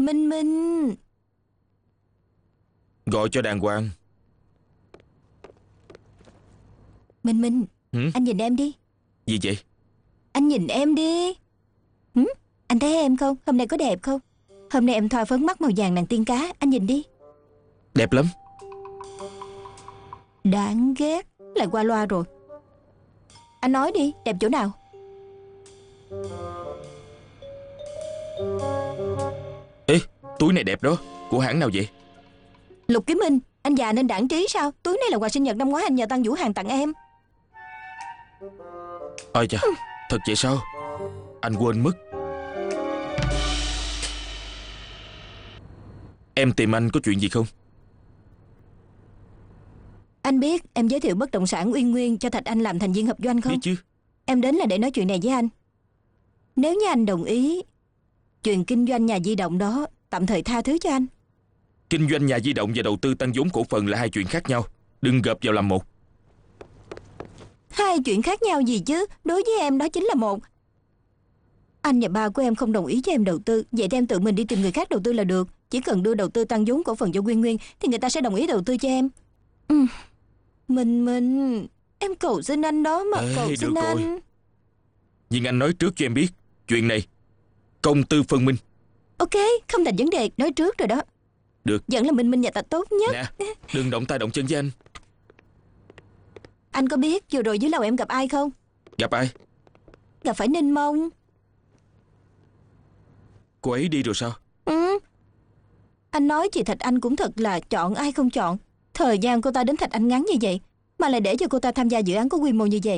Minh Minh. Gọi cho đàng hoàng. Minh Minh. Hử? Anh nhìn em đi. Gì vậy? Anh nhìn em đi. Anh thấy em không? Hôm nay có đẹp không? Hôm nay em thoa phấn mắt màu vàng nàng tiên cá. Anh nhìn đi. Đẹp lắm. Đáng ghét. Lại qua loa rồi. Anh nói đi, đẹp chỗ nào? Ê, túi này đẹp đó. Của hãng nào vậy? Lục Kiếm Minh, anh già nên đãng trí sao? Túi này là quà sinh nhật năm ngoái anh nhờ Tăng Vũ Hàng tặng em. Ôi chà, thật vậy sao? Anh quên mất. Em tìm anh có chuyện gì không? Anh biết em giới thiệu bất động sản Uyên Nguyên cho Thạch Anh làm thành viên hợp doanh không? Biết chứ. Em đến là để nói chuyện này với anh. Nếu như anh đồng ý, chuyện kinh doanh nhà di động đó tạm thời tha thứ cho anh. Kinh doanh nhà di động và đầu tư tăng vốn cổ phần là hai chuyện khác nhau. Đừng gộp vào làm một. Hai chuyện khác nhau gì chứ? Đối với em đó chính là một. Anh và ba của em không đồng ý cho em đầu tư. Vậy thì em tự mình đi tìm người khác đầu tư là được. Chỉ cần đưa đầu tư tăng vốn cổ phần cho Uyên Nguyên thì người ta sẽ đồng ý đầu tư cho em. Mình em cầu xin anh đó mà. Ê, cầu được xin rồi. anh. Nhưng anh nói trước cho em biết, chuyện này công tư phân minh. Ok, không thành vấn đề. Nói trước rồi đó. Được. Vẫn là Minh Minh nhà ta tốt nhất. Nè, đừng động tay động chân với anh. Anh có biết vừa rồi dưới lầu em gặp ai không? Gặp ai? Gặp phải Ninh Mông. Cô ấy đi rồi sao? Anh nói chị Thạch Anh cũng thật là chọn ai không chọn. Thời gian cô ta đến Thạch Anh ngắn như vậy mà lại để cho cô ta tham gia dự án có quy mô như vậy.